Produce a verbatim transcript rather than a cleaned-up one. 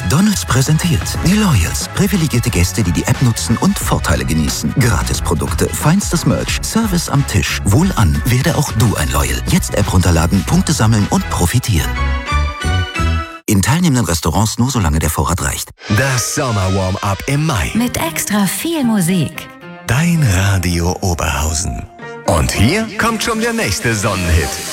McDonald's präsentiert die Loyals. Privilegierte Gäste, die die App nutzen und Vorteile genießen. Gratisprodukte, feinstes Merch, Service am Tisch. Wohlan, werde auch du ein Loyal. Jetzt App runterladen, Punkte sammeln und profitieren. In teilnehmenden Restaurants nur solange der Vorrat reicht. Das Sommer-Warm-Up im Mai. Mit extra viel Musik. Dein Radio Oberhausen. Und hier kommt schon der nächste Sonnenhit.